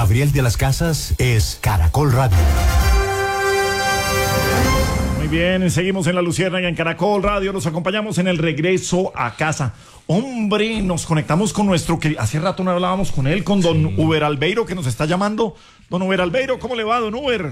Gabriel de las Casas es Caracol Radio. Muy bien, seguimos en La Luciérnaga en Caracol Radio, los acompañamos en el regreso a casa. Hombre, nos conectamos con nuestro que hace rato no hablábamos con él, con don Uber Albeiro, que nos está llamando. Don Uber Albeiro, ¿cómo le va, don Uber?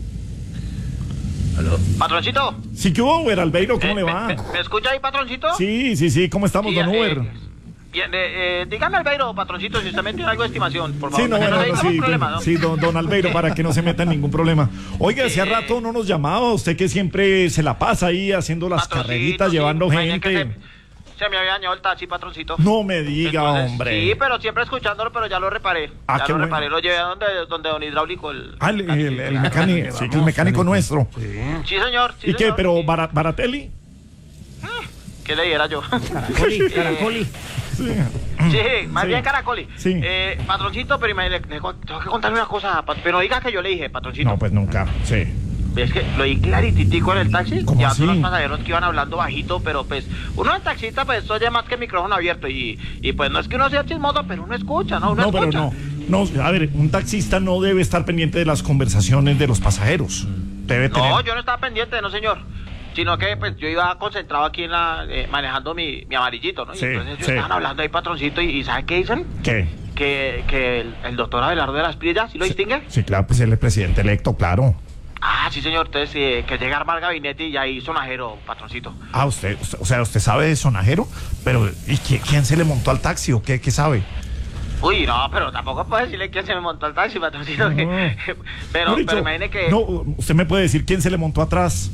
¿Aló? ¿Patroncito? Sí, ¿qué hubo, Uber Albeiro? ¿Cómo le va? ¿Me escucha ahí, patroncito? Sí, ¿cómo estamos, don Uber? Bien, dígame, Albeiro, patroncito, si usted me tiene algo de estimación, por favor. Sí, no, bueno, sí, problema, ¿no? sí, don Albeiro, para que no se meta en ningún problema. Oiga, hacía rato no nos llamaba, usted que siempre se la pasa ahí haciendo las carreritas, llevando gente. Se me había dañado el taxi, patroncito. No me diga, entonces, hombre. Sí, pero siempre escuchándolo, pero ya lo reparé. Ah, ya qué lo bueno. reparé, lo llevé a donde don Hidráulico. El mecánico, sí, el mecánico nuestro. Sí, señor. Sí, ¿Y qué, señor. pero Baratelli? ¿Qué le diera yo? Caracoli. Sí. Sí, más bien Caracoli. Sí. Patroncito, pero tengo que contarle una cosa, pero diga que yo le dije, patroncito. No, pues nunca, sí. Es que lo di clarititico en el taxi. ¿Cómo Ya así? todos los pasajeros que iban hablando bajito, pero pues uno en taxista pues oye más que micrófono abierto y pues no es que uno sea chismoso, pero uno escucha, ¿no? Uno No, escucha. pero no, a ver, un taxista no debe estar pendiente de las conversaciones de los pasajeros. Debe tener... No, yo no estaba pendiente, no señor. Sino que pues yo iba concentrado aquí en manejando mi amarillito, ¿no? Y Sí, entonces ellos sí. estaban hablando ahí, patroncito, y ¿sabe qué dicen? ¿Qué? Que el doctor Abelardo de las Pillas, ¿sí lo distingue? Sí, claro, pues él es presidente electo, claro. Ah, sí, señor. Entonces, que llega a armar gabinete y ahí sonajero, patroncito. Ah, usted sabe de sonajero, pero ¿y quién se le montó al taxi o qué sabe? Uy, no, pero tampoco puedo decirle quién se me montó al taxi, patroncito. No. Pero Dicho, imagine que... No, usted me puede decir quién se le montó atrás.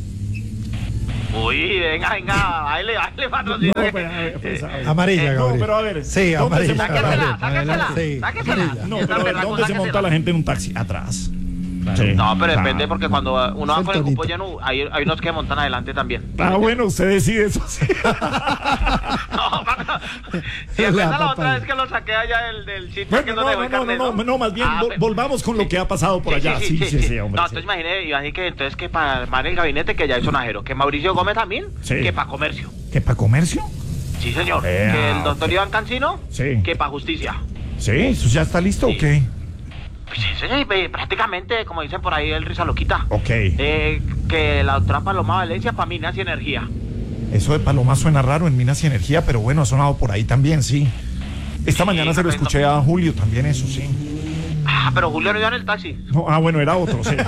Uy, venga, baile, patroncito. No, pues, a ver, pues, a ver. Amarilla, No, Gabriel. pero a ver. Sí, ¿dónde se amarilla. monta la gente? Sáquesela, Sí, sáquesela. amarilla. No, Esa pero a ver, berraco, ¿dónde se monta sáquesela. la gente en un taxi? Atrás. Sí, No, pero depende claro. porque cuando uno va Es con el el cupo tonito. lleno, hay unos que montan adelante también. Ah, bueno, usted decide eso. Sí. No, si es la otra vez que lo saqué allá del sitio que Bueno, no dejó el carnet, no, más bien Ah, volvamos con lo que ha pasado por allá. Sí, hombre. No, sí. entonces imagínate que para armar el gabinete que ya hay sonajero, que Mauricio Gómez también, Sí. que para comercio. ¿Qué, para comercio? Sí, señor. Ah, Que el doctor Iván Cancino, Sí. que para justicia. Sí, ¿eso ya está listo o qué? Pues sí, señor, prácticamente, como dicen por ahí, el risa loquita. Ok. Que la doctora Paloma Valencia para Minas y Energía. Eso de Paloma suena raro en Minas y Energía, pero bueno, ha sonado por ahí también, sí. Esta mañana se lo perfecto. escuché a Julio también, eso sí. Ah, pero Julio no iba en el taxi. No, bueno, era otro, sí.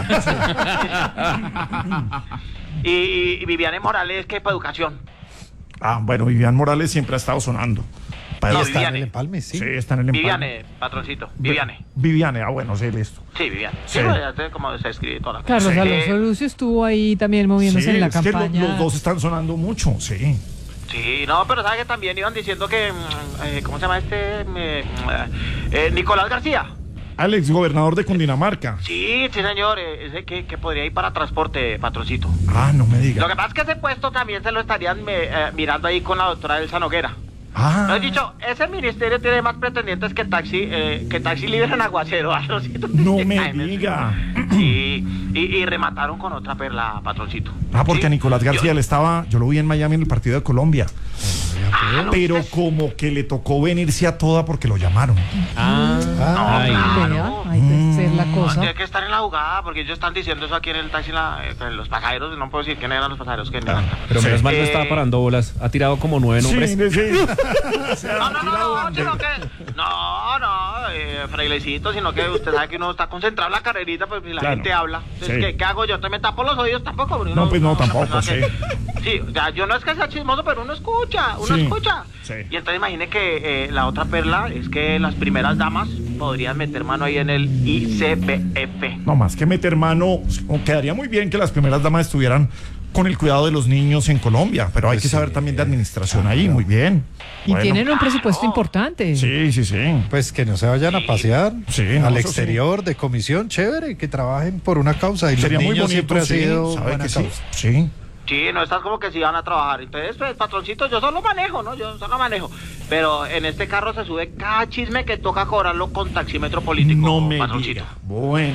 Y Viviane Morales, que para educación. Ah, bueno, Vivian Morales siempre ha estado sonando. No, Está en Viviane. el empalme, sí. Sí, está en el empalme. Viviane, patroncito. Viviane. Viviane, bueno, sí, listo. Sí, Viviane. Sí. Sí, ya sé cómo se escribe toda la cosa. Carlos Sí. Alonso Lucio estuvo ahí también moviéndose en la es que campaña. los dos están sonando mucho, sí. Sí, no, pero ¿sabes que también iban diciendo que... ¿cómo se llama Nicolás García. Al exgobernador de Cundinamarca. Sí, señor. Ese que podría ir para transporte, patroncito. Ah, no me Lo diga. que pasa es que ese puesto también se lo estarían mirando ahí con la doctora Elsa Noguera. Ah, Lo he dicho, ese ministerio tiene más pretendientes que taxi libre en aguacero, patroncito. no me diga. Y remataron con otra perla, patroncito. Ah, porque Sí. a Nicolás García yo lo vi en Miami en el partido de Colombia. No, Pero pues, como que le tocó venirse a toda porque lo llamaron. Ay. Vea, ahí debe ser la cosa. tiene que estar en la jugada, porque ellos están diciendo eso aquí en el taxi, los pasajeros, no puedo decir quién eran los pasajeros. Pero menos mal no Eh, estaba parando bolas. Ha tirado como 9 nombres. Sí. No, sino que... frailecito, sino que usted sabe que uno está concentrado en la carrerita, pues y la Claro. gente habla. Entonces, Sí. ¿qué hago yo? ¿Te me tapo los oídos tampoco? Porque No, pues no, una tampoco, persona Sí, o sea, yo no es que sea chismoso, pero uno escucha, Sí. Sí. Y entonces imagine que la otra perla es que las primeras damas podrían meter mano ahí en el ICBF. No más que meter mano, quedaría muy bien que las primeras damas estuvieran con el cuidado de los niños en Colombia, pero hay que saber también de administración ahí, muy bien. Y Bueno. tienen un presupuesto importante. Sí. Pues que no se vayan a pasear Sí, no, al eso exterior de comisión, chévere, que trabajen por una causa. Y Sería los muy niños bonito, siempre ha sí, sido ¿sabe buena que sí? causa. Sí. Sí, no estás como que si van a trabajar. Entonces, pues, patroncito, yo solo manejo, ¿no? Yo solo manejo. Pero en este carro se sube cada chisme que toca cobrarlo con taxímetro político, No me patroncito. diga. Bueno,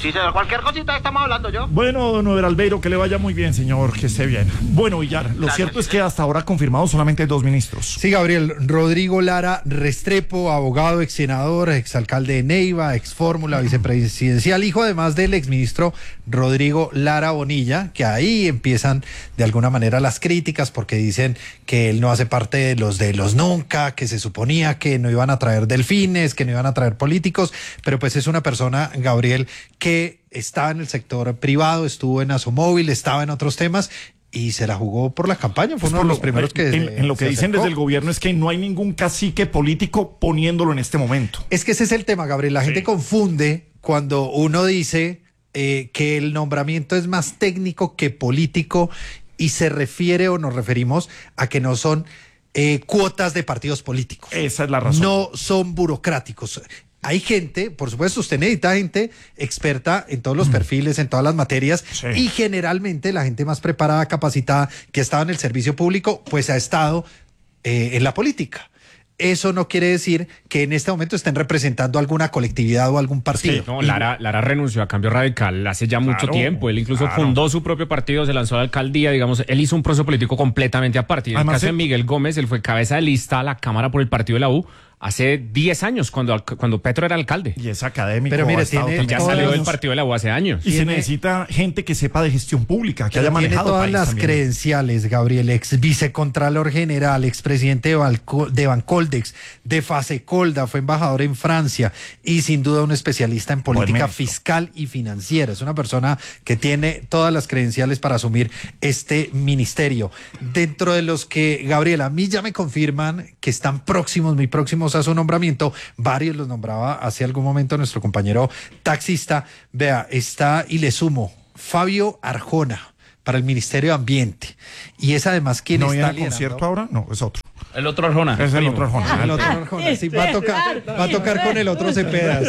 Sí, señor, cualquier cosita estamos hablando yo. Bueno, don Overalbeiro, que le vaya muy bien, señor, que esté bien. Bueno, Villar, lo Gracias, cierto es sí, que hasta ahora confirmados solamente 2 ministros. Sí, Gabriel, Rodrigo Lara Restrepo, abogado, ex senador, ex alcalde de Neiva, ex fórmula vicepresidencial, hijo además del exministro Rodrigo Lara Bonilla, que ahí empiezan de alguna manera las críticas porque dicen que él no hace parte de los nunca, que se suponía que no iban a traer delfines, que no iban a traer políticos, pero pues es una persona, Gabriel, que estaba en el sector privado, estuvo en Asomóvil, estaba en otros temas y se la jugó por la campaña. Fue uno de los primeros que en lo que dicen acercó. desde el gobierno es que no hay ningún cacique político poniéndolo en este momento. Es que ese es el tema, Gabriel. La gente confunde cuando uno dice que el nombramiento es más técnico que político y se refiere o nos referimos a que no son cuotas de partidos políticos. Esa es la razón. No son burocráticos. Hay gente, por supuesto, usted necesita gente experta en todos los perfiles, en todas las materias, Sí. y generalmente la gente más preparada, capacitada, que ha estado en el servicio público, pues ha estado en la política. Eso no quiere decir que en este momento estén representando alguna colectividad o algún partido. Sí, No, Lara renunciou a Cambio Radical hace ya mucho tiempo. Él incluso fundó su propio partido, se lanzó a la alcaldía, digamos, él hizo un proceso político completamente aparte. Y en el Además, caso de Miguel Gómez, él fue cabeza de lista a la Cámara por el partido de la U hace 10 años, cuando Petro era alcalde. Y es académico. Pero mire, ha estado tiene Y ya también salió del años. partido de la U hace años. Y se Tiene- necesita gente que sepa de gestión pública, que Pero haya manejado tiene todas país las también. credenciales, Gabriel, ex vicecontralor general, expresidente de Bancoldex, de Fasecolda, fue embajador en Francia y sin duda un especialista en política mérito. fiscal y financiera. Es una persona que tiene todas las credenciales para asumir este ministerio. Dentro de los que, Gabriel, a mí ya me confirman que están próximos, muy próximos a su nombramiento, varios los nombraba hace algún momento nuestro compañero taxista. Vea, está y le sumo Fabio Arjona para el Ministerio de Ambiente. Y es además quien ¿No está viene al liderando. concierto ahora? No, es otro. El otro Arjona. Es el otro Arjona. El otro Arjona, sí, va a tocar con el otro Cepeda.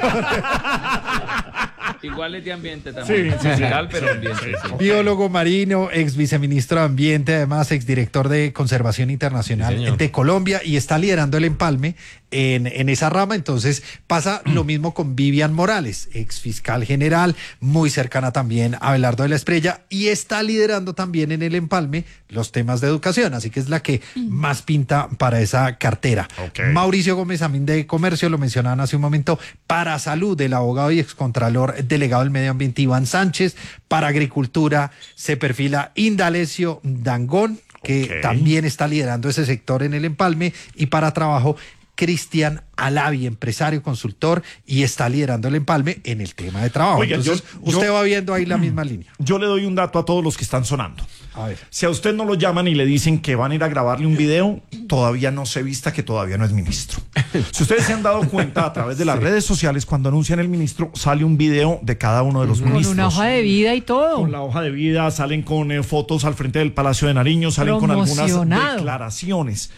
Igual es de ambiente también. Sí, Musical, pero ambiente. Sí. Biólogo marino, ex viceministro de Ambiente, además ex director de Conservación Internacional Sí, señor. de Colombia y está liderando el empalme en esa rama. Entonces pasa lo mismo con Vivian Morales, ex fiscal general, muy cercana también a Abelardo de la Espriella y está liderando también en el empalme los temas de educación. Así que es la que más pinta para esa cartera. Ok. Mauricio Gómez Amín de Comercio, lo mencionaban hace un momento, para Salud, el abogado y excontralor delegado del Medio Ambiente Iván Sánchez, para Agricultura se perfila Indalecio Dangón, que Ok. también está liderando ese sector en el empalme, y para Trabajo Cristian Alavi, empresario, consultor, y está liderando el empalme en el tema de trabajo. Oiga, Entonces, usted va viendo ahí la misma línea. Yo le doy un dato a todos los que están sonando. A ver. Si a usted no lo llaman y le dicen que van a ir a grabarle un video, todavía no se vista que todavía no es ministro. Si ustedes se han dado cuenta a través de las redes sociales, cuando anuncian el ministro, sale un video de cada uno de los Con ministros. una hoja de vida y todo. Con la hoja de vida, salen con fotos al frente del Palacio de Nariño, salen con algunas Promocionado. declaraciones.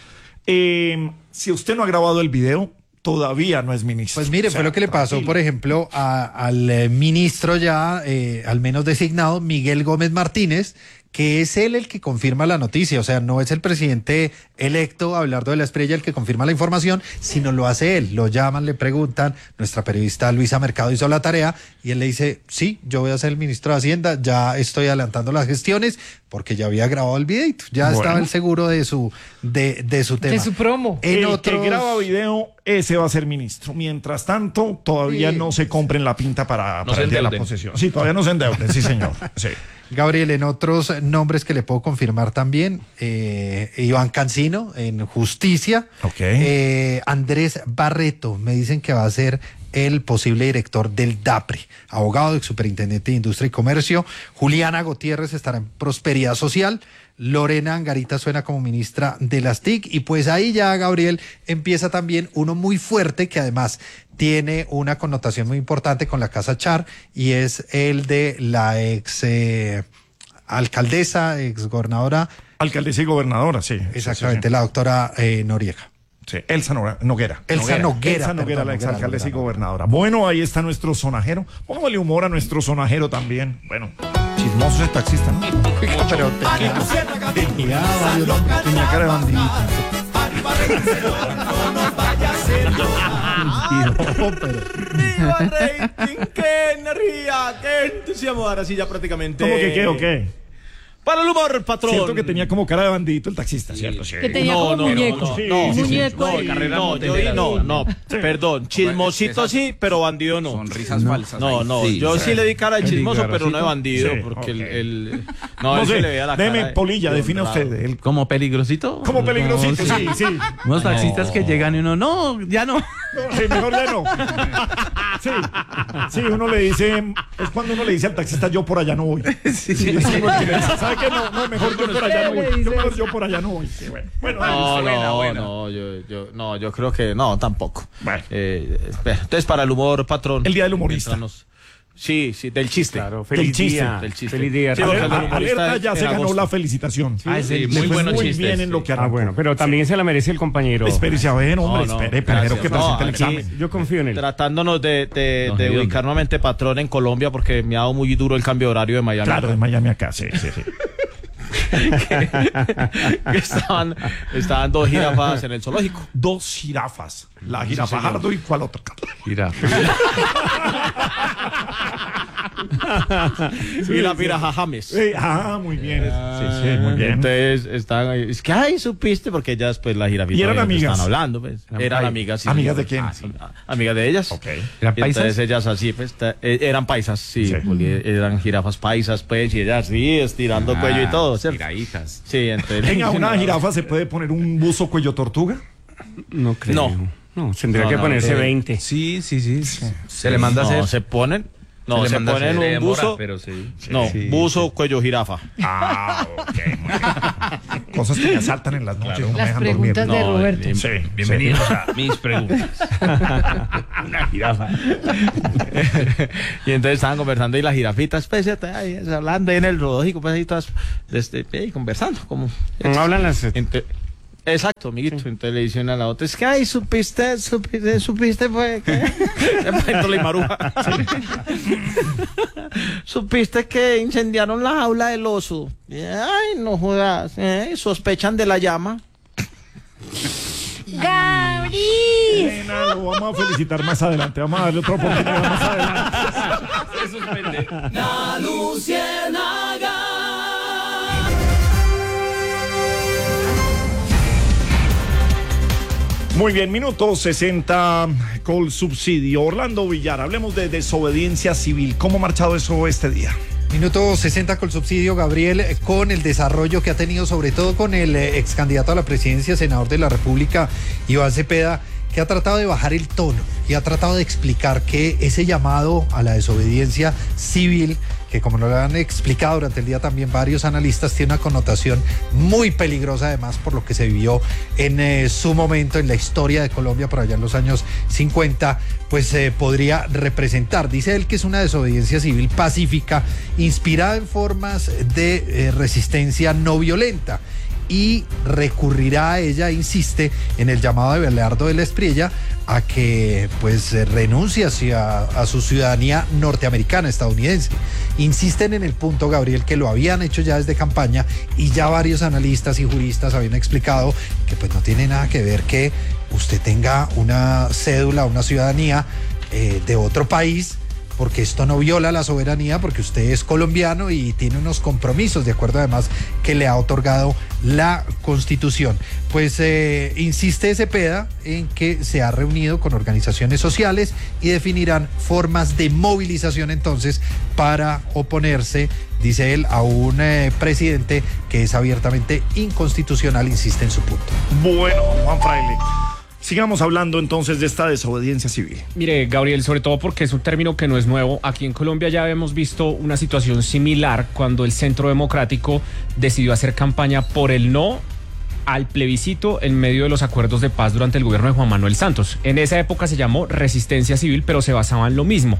Si usted no ha grabado el video, todavía no es ministro. Pues mire, O sea, fue lo que le pasó, tranquilo. por ejemplo, al ministro ya, al menos designado, Miguel Gómez Martínez, que es él el que confirma la noticia. O sea, no es el presidente electo, Abelardo de la Espriella, el que confirma la información, sino lo hace él. Lo llaman, le preguntan, nuestra periodista Luisa Mercado hizo la tarea y él le dice, sí, yo voy a ser el ministro de Hacienda, ya estoy adelantando las gestiones, porque ya había grabado el videito, ya Bueno. estaba el seguro de su tema. De su promo. En El otros- que graba video, ese va a ser ministro. Mientras tanto, todavía Sí. no se compren la pinta para se el día de la endeuden. posesión. Sí, todavía no se endeuden, sí, señor. Sí. Gabriel, en otros nombres que le puedo confirmar también, Iván Cancino en Justicia, Ok. Andrés Barreto, me dicen que va a ser el posible director del DAPRE, abogado, ex superintendente de Industria y Comercio. Juliana Gutiérrez estará en Prosperidad Social. Lorena Angarita suena como ministra de las TIC, y pues ahí ya, Gabriel, empieza también uno muy fuerte que además tiene una connotación muy importante con la Casa Char, y es el de la ex alcaldesa, ex gobernadora, Alcaldesa y gobernadora, sí. exactamente, Sí, la doctora Noriega. sí. Elsa Noguera. Elsa Noguera, Elsa Noguera, perdón, la exalcaldesa y Noguera. gobernadora. Bueno, ahí está nuestro sonajero. Póngale humor a nuestro sonajero también. Bueno, chismoso ese taxista, ¿no? Pero Tenía cara de bandidito. ¡Viva el rating! ¡Qué energía! ¡Qué entusiasmo! Ahora sí ya prácticamente... ¿Cómo que qué o qué? Para el humor, patrón. Siento que tenía como cara de bandito el taxista, ¿cierto? Sí. Que tenía como muñeco. Muñeco ahí. Perdón, chismosito sí, pero bandido no. Sonrisas falsas. No, yo sí le di cara de chismoso, pero no de bandido, porque él No él sé, se le veía la cara. deme de- Polilla, de defina honrado. usted. ¿Como peligrosito? Como peligrosito, sí, sí. Unos taxistas que llegan y uno, no, ya no. No, sí, mejor ya no. Sí, uno le dice, es cuando uno le dice al taxista, yo por allá no voy. Sí, es como el que le dice, ¿sabe qué? No, mejor yo por allá no voy. Yo por allá no voy. Sí, bueno. Yo creo que no, tampoco. Bueno. Entonces, para el humor, patrón. El día del humorista. Sí, del chiste. Claro, Del feliz chiste. día. Del chiste. Feliz día. Sí, porque el del humorista Alerta ya en se ganó agosto. la felicitación. Sí, Le muy fue buenos muy chistes, bien en lo que arrancó. Bueno, pero también se la merece el compañero. Espérese a ver, hombre, No, espere, gracias. primero que presente el aquí- examen. Yo confío en él. Tratándonos de Hediondo. ubicar nuevamente, patrón, en Colombia, porque me ha dado muy duro el cambio de horario de Miami. Claro, de Miami acá, sí. Que estaban dos jirafas en el zoológico. 2 jirafas. La jirafa Jardo y cuál otra. Y la piraja James. Muy bien. Sí, muy bien. Entonces estaban ahí. Es que, ay, supiste, porque ellas, pues, las jirafitas. ¿Y eran obviamente amigas? Están hablando, pues. Eran amigas. Sí, ¿Amigas sí. de quién? Amigas de ellas. Ok. ¿Eran Y paisas? entonces ellas así, pues, eran paisas, sí. Sí. Porque eran jirafas paisas, pues, y ellas sí, estirando cuello y todo, ¿cierto? Tiraditas. Sí, entonces. Venga, ¿una jirafa se puede poner un buzo cuello tortuga? No creo. No, tendría No, que no, ponerse 20. Sí. Se le manda a hacer. No, se ponen. No, se manda a ponen hacer. un buzo. Pero sí. No, Sí. buzo, cuello, jirafa. Ok, muy bien. Cosas que me asaltan en las noches, no me Las dejan dormir. preguntas de Roberto. Sí, Bienvenidos a mis preguntas. Una jirafa. Y entonces estaban conversando y las jirafitas, pues, ahí, hablando ahí en el zoológico, pues, ahí todas, conversando, como... No hablan las... Exacto, amiguito. Entonces le dicen a la otra, es que, ay, supiste, pues, que... la maruja. Supiste que incendiaron la jaula del oso. Ay, no jodas, sospechan de la llama. ¡Gabriel! Nena, lo vamos a felicitar más adelante. Vamos a darle otra oportunidad más adelante. La Luciérnaga. Muy bien, minuto 60 con subsidio. Orlando Villar, hablemos de desobediencia civil. ¿Cómo ha marchado eso este día? Minuto 60 con subsidio, Gabriel, con el desarrollo que ha tenido, sobre todo con el ex candidato a la presidencia, senador de la República, Iván Cepeda, que ha tratado de bajar el tono y ha tratado de explicar que ese llamado a la desobediencia civil, que como lo han explicado durante el día también varios analistas, tiene una connotación muy peligrosa, además por lo que se vivió en su momento en la historia de Colombia por allá en los años 50, pues podría representar, dice él, que es una desobediencia civil pacífica, inspirada en formas de resistencia no violenta, y recurrirá a ella, insiste, en el llamado de Belardo de la Espriella a que pues renuncie a su ciudadanía norteamericana, estadounidense. Insisten en el punto, Gabriel, que lo habían hecho ya desde campaña y ya varios analistas y juristas habían explicado que pues no tiene nada que ver que usted tenga una cédula, una ciudadanía de otro país, porque esto no viola la soberanía, porque usted es colombiano y tiene unos compromisos, de acuerdo además que le ha otorgado la Constitución. Pues insiste Cepeda en que se ha reunido con organizaciones sociales y definirán formas de movilización entonces para oponerse, dice él, a un presidente que es abiertamente inconstitucional, insiste en su punto. Bueno, Juan Fraile, sigamos hablando entonces de esta desobediencia civil. Mire, Gabriel, sobre todo porque es un término que no es nuevo. Aquí en Colombia ya hemos visto una situación similar cuando el Centro Democrático decidió hacer campaña por el no al plebiscito en medio de los acuerdos de paz durante el gobierno de Juan Manuel Santos. En esa época se llamó resistencia civil, pero se basaba en lo mismo.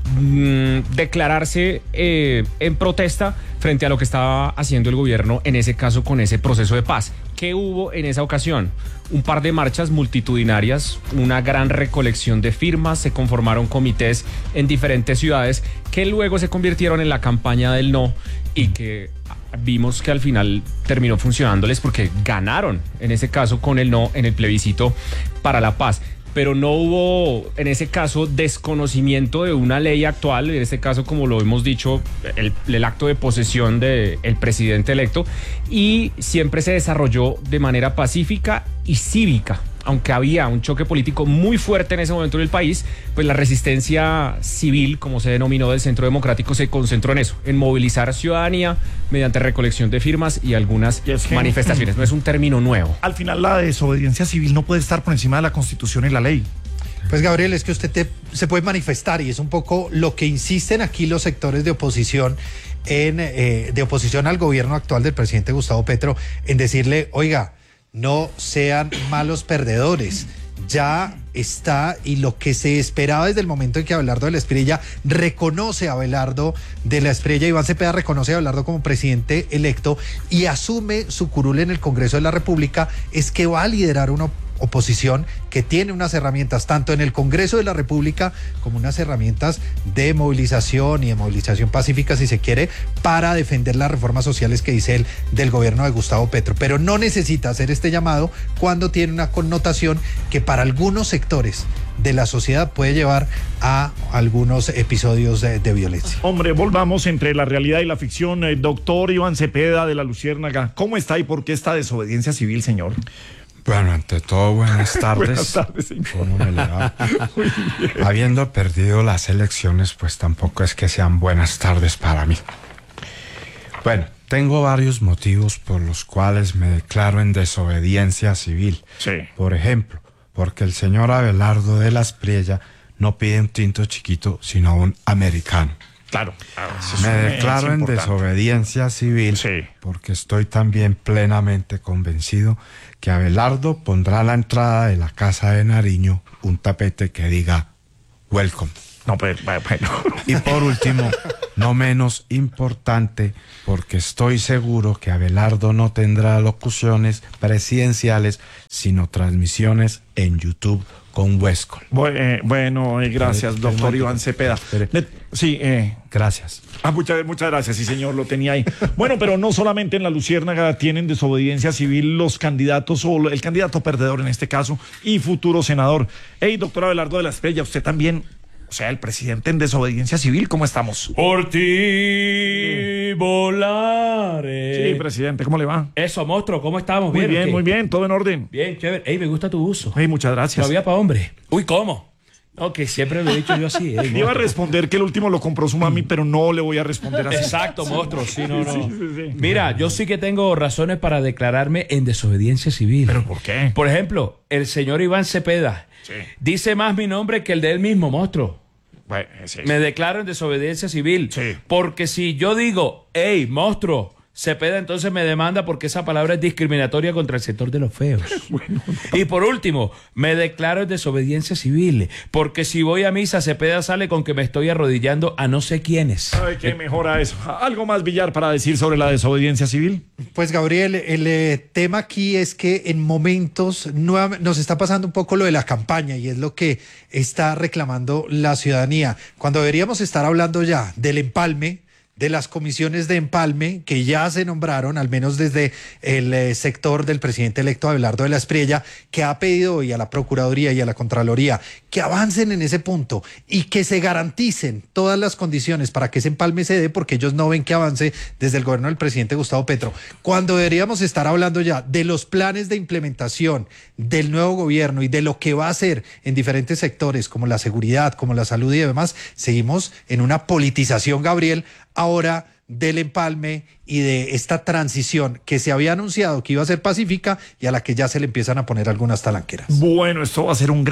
Declararse en protesta frente a lo que estaba haciendo el gobierno, en ese caso con ese proceso de paz. ¿Qué hubo en esa ocasión? Un par de marchas multitudinarias, una gran recolección de firmas, se conformaron comités en diferentes ciudades que luego se convirtieron en la campaña del no y que vimos que al final terminó funcionándoles porque ganaron, en ese caso con el no en el plebiscito para la paz. pero no hubo, en ese caso, desconocimiento de una ley actual, en este caso, como lo hemos dicho, el acto de posesión del presidente electo, y siempre se desarrolló de manera pacífica y cívica. Aunque había un choque político muy fuerte en ese momento en el país, pues la resistencia civil, como se denominó del Centro Democrático, se concentró en eso, en movilizar ciudadanía mediante recolección de firmas y algunas manifestaciones. No es un término nuevo. Al final, la desobediencia civil no puede estar por encima de la Constitución y la ley. Pues Gabriel, es que usted se puede manifestar y es un poco lo que insisten aquí los sectores de oposición de oposición al gobierno actual del presidente Gustavo Petro, en decirle, oiga, no sean malos perdedores. Ya está, y lo que se esperaba desde el momento en que Abelardo de la Espriella reconoce a Abelardo de la Espriella, Iván Cepeda reconoce a Abelardo como presidente electo y asume su curul en el Congreso de la República, es que va a liderar una oposición que tiene unas herramientas tanto en el Congreso de la República como unas herramientas de movilización y de movilización pacífica, si se quiere, para defender las reformas sociales que dice él del gobierno de Gustavo Petro, pero no necesita hacer este llamado cuando tiene una connotación que para algunos sectores de la sociedad puede llevar a algunos episodios de violencia. Hombre, volvamos entre la realidad y la ficción. Doctor Iván Cepeda de la Luciérnaga, ¿cómo está y por qué esta desobediencia civil, señor? Bueno, ante todo, buenas tardes. Buenas tardes, señor. ¿Cómo me le va? Habiendo perdido las elecciones, pues tampoco es que sean buenas tardes para mí. Bueno, tengo varios motivos por los cuales me declaro en desobediencia civil. Sí. Por ejemplo, porque el señor Abelardo de la Espriella no pide un tinto chiquito, sino un americano. Claro. Me declaro en desobediencia civil porque estoy también plenamente convencido que Abelardo pondrá a la entrada de la Casa de Nariño un tapete que diga welcome. No, pero bueno. Y por último, no menos importante, porque estoy seguro que Abelardo no tendrá locuciones presidenciales, sino transmisiones en YouTube con Huescol. Bueno, gracias, doctor Iván Cepeda. Sí, gracias. Muchas gracias, sí, señor, lo tenía ahí. Bueno, pero no solamente en la Luciérnaga tienen desobediencia civil los candidatos, o el candidato perdedor en este caso, y futuro senador. Hey, doctor Abelardo de la Espriella, usted también, o sea, el presidente en desobediencia civil, ¿cómo estamos? Por ti volaré. Sí, presidente, ¿cómo le va? Eso, monstruo, ¿cómo estamos? Muy bien, todo en orden. Bien, chévere. Ey, me gusta tu uso. Hey, muchas gracias. Todavía para hombre. Uy, ¿cómo? No, que siempre lo he dicho yo así. Le iba a responder que el último lo compró su mami, pero no le voy a responder así. Exacto, monstruo. Sí, no. Sí. Mira, yo sí que tengo razones para declararme en desobediencia civil. ¿Pero por qué? Por ejemplo, el señor Iván Cepeda dice más mi nombre que el de él mismo, monstruo. Bueno, sí. Me declaro en desobediencia civil. Sí. Porque si yo digo, hey, monstruo, Cepeda entonces me demanda porque esa palabra es discriminatoria contra el sector de los feos. Bueno, y por último, me declaro en desobediencia civil, porque si voy a misa, Cepeda sale con que me estoy arrodillando a no sé quiénes. Ay, qué mejora eso. ¿Algo más, Villar, para decir sobre la desobediencia civil? Pues, Gabriel, el tema aquí es que en momentos nos está pasando un poco lo de la campaña, y es lo que está reclamando la ciudadanía, cuando deberíamos estar hablando ya del empalme, de las comisiones de empalme que ya se nombraron, al menos desde el sector del presidente electo Abelardo de la Espriella, que ha pedido hoy a la Procuraduría y a la Contraloría que avancen en ese punto y que se garanticen todas las condiciones para que ese empalme se dé, porque ellos no ven que avance desde el gobierno del presidente Gustavo Petro. Cuando deberíamos estar hablando ya de los planes de implementación del nuevo gobierno y de lo que va a hacer en diferentes sectores como la seguridad, como la salud y demás, seguimos en una politización, Gabriel, ahora del empalme y de esta transición que se había anunciado que iba a ser pacífica y a la que ya se le empiezan a poner algunas talanqueras. Bueno, esto va a ser un